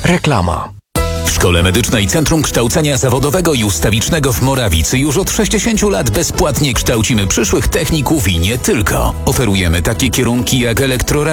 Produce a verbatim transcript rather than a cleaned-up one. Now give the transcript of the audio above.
Reklama. W Szkole Medycznej Centrum Kształcenia Zawodowego i Ustawicznego w Morawicy już od sześćdziesięciu lat bezpłatnie kształcimy przyszłych techników i nie tylko. Oferujemy takie kierunki jak elektroradiofonista,